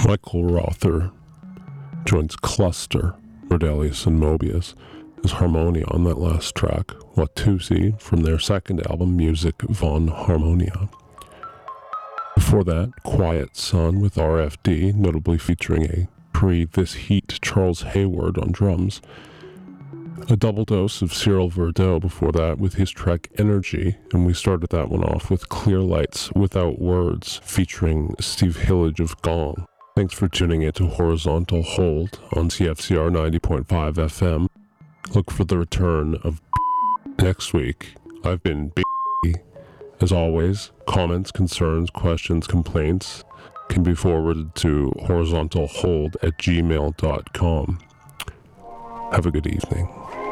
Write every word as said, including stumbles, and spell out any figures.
Michael Rother joins Cluster, Rodelius and Mobius as Harmonia on that last track, Watusi, from their second album, Music von Harmonia. Before that, Quiet Sun with R F D, notably featuring a pre-This Heat Charles Hayward on drums. A double dose of Cyril Verdot before that with his track Energy, and we started that one off with Clear Lights Without Words featuring Steve Hillage of Gong. Thanks for tuning in to Horizontal Hold on C F C R ninety point five F M. Look for the return of next week. I've been B. As always, comments, concerns, questions, complaints can be forwarded to horizontalhold at gmail dot com. Have a good evening.